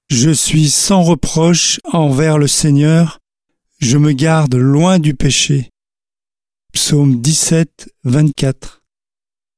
Je suis sans reproche envers le Seigneur, je me garde loin du péché. Psaume 17, 24.